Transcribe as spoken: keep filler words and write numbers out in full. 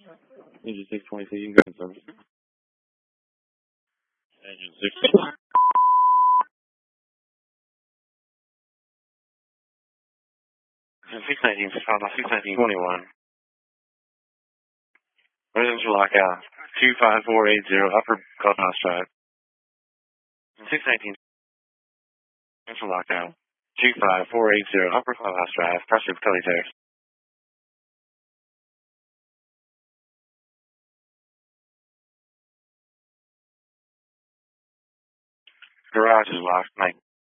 Engine six twenty-two, you can go in service. Engine six. six nineteen, six nineteen twenty-one. Residential lockout, two five four eight zero, Upper Clubhouse Drive. six nineteen, residential lockout, two five four eight zero, Upper Clubhouse Drive, Preston, Kelly Terrace. Garage is locked, Mike.